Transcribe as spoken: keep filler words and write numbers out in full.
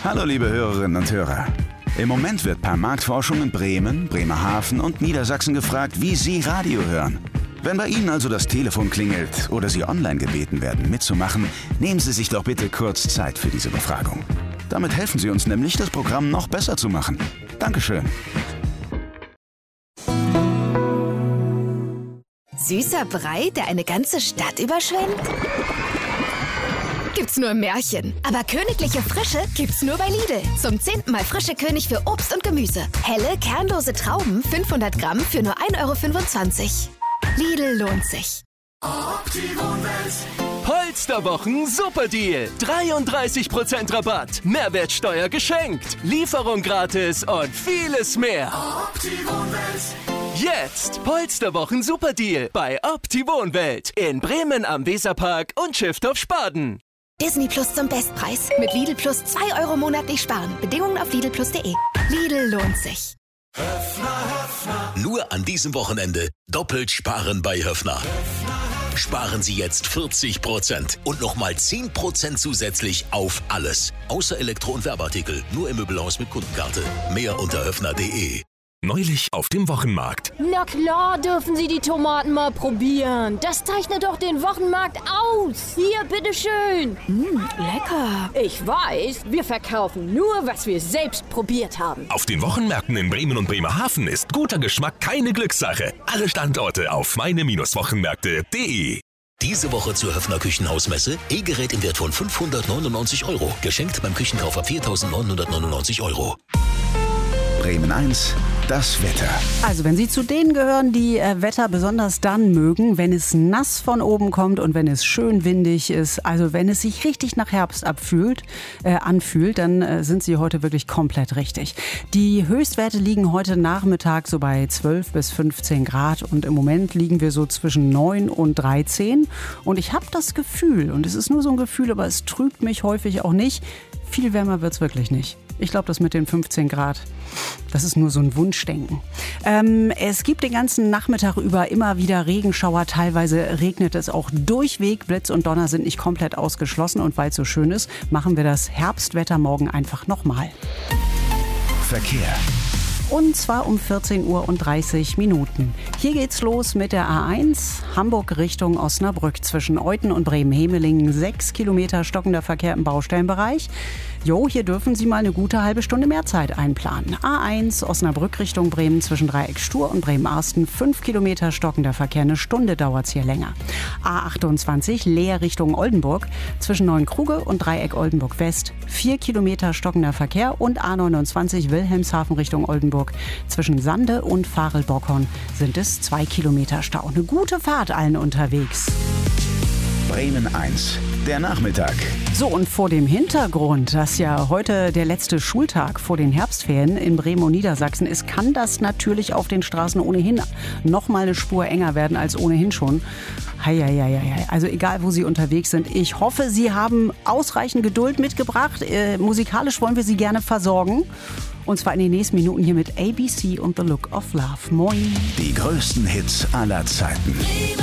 Hallo liebe Hörerinnen und Hörer. Im Moment wird per Marktforschung in Bremen, Bremerhaven und Niedersachsen gefragt, wie Sie Radio hören. Wenn bei Ihnen also das Telefon klingelt oder Sie online gebeten werden, mitzumachen, nehmen Sie sich doch bitte kurz Zeit für diese Befragung. Damit helfen Sie uns nämlich, das Programm noch besser zu machen. Dankeschön. Süßer Brei, der eine ganze Stadt überschwemmt? Gibt's nur im Märchen. Aber königliche Frische gibt's nur bei Lidl. Zum zehnten Mal frische König für Obst und Gemüse. Helle, kernlose Trauben, fünfhundert Gramm für nur ein Euro fünfundzwanzig. Lidl lohnt sich. Polsterwochen Superdeal. dreiunddreißig Prozent Rabatt. Mehrwertsteuer geschenkt. Lieferung gratis und vieles mehr. Jetzt Polsterwochen Superdeal bei Opti-Wohnwelt. In Bremen am Weserpark und Schiffdorf-Spaden. Disney Plus zum Bestpreis. Mit Lidl Plus zwei Euro monatlich sparen. Bedingungen auf Lidl Plus punkt de. Lidl lohnt sich. Nur an diesem Wochenende doppelt sparen bei Höffner. Sparen Sie jetzt vierzig Prozent und nochmal zehn Prozent zusätzlich auf alles. Außer Elektro- und Werbeartikel. Nur im Möbelhaus mit Kundenkarte. Mehr unter höffner punkt de. Neulich auf dem Wochenmarkt. Na klar dürfen Sie die Tomaten mal probieren. Das zeichnet doch den Wochenmarkt aus. Hier, bitteschön. Mmh, lecker. Ich weiß, wir verkaufen nur, was wir selbst probiert haben. Auf den Wochenmärkten in Bremen und Bremerhaven ist guter Geschmack keine Glückssache. Alle Standorte auf meine Wochenmärkte punkt de. Diese Woche zur Höffner Küchenhausmesse. E-Gerät im Wert von fünfhundertneunundneunzig Euro. Geschenkt beim Küchenkauf ab viertausendneunhundertneunundneunzig Euro. Bremen eins, das Wetter. Also wenn Sie zu denen gehören, die äh, Wetter besonders dann mögen, wenn es nass von oben kommt und wenn es schön windig ist, also wenn es sich richtig nach Herbst abfühlt, äh, anfühlt, dann äh, sind Sie heute wirklich komplett richtig. Die Höchstwerte liegen heute Nachmittag so bei zwölf bis fünfzehn Grad und im Moment liegen wir so zwischen neun und dreizehn. Und ich habe das Gefühl, und es ist nur so ein Gefühl, aber es trügt mich häufig auch nicht, viel wärmer wird es wirklich nicht. Ich glaube, das mit den fünfzehn Grad, das ist nur so ein Wunschdenken. Ähm, es gibt den ganzen Nachmittag über immer wieder Regenschauer. Teilweise regnet es auch durchweg. Blitz und Donner sind nicht komplett ausgeschlossen. Und weil es so schön ist, machen wir das Herbstwetter morgen einfach nochmal. Verkehr. Und zwar um vierzehn Uhr und dreißig Minuten. Hier geht's los mit der A eins, Hamburg Richtung Osnabrück. Zwischen Euten und Bremen-Hemelingen sechs Kilometer stockender Verkehr im Baustellenbereich. Jo, hier dürfen Sie mal eine gute halbe Stunde mehr Zeit einplanen. A eins, Osnabrück Richtung Bremen zwischen Dreieck Stur und Bremen-Arsten. fünf Kilometer stockender Verkehr, eine Stunde dauert's hier länger. A achtundzwanzig, Leer Richtung Oldenburg. Zwischen Neuenkruge und Dreieck Oldenburg West. vier Kilometer stockender Verkehr. Und A neunundzwanzig, Wilhelmshaven Richtung Oldenburg. Zwischen Sande und Varel-Bockhorn sind es zwei Kilometer Stau. Eine gute Fahrt allen unterwegs. Bremen eins, der Nachmittag. So, und vor dem Hintergrund, dass ja heute der letzte Schultag vor den Herbstferien in Bremen und Niedersachsen ist, kann das natürlich auf den Straßen ohnehin noch mal eine Spur enger werden als ohnehin schon. Heieieiei. Also egal, wo Sie unterwegs sind, ich hoffe, Sie haben ausreichend Geduld mitgebracht. Äh, musikalisch wollen wir Sie gerne versorgen. Und zwar in den nächsten Minuten hier mit A B C und The Look of Love. Moin. Die größten Hits aller Zeiten.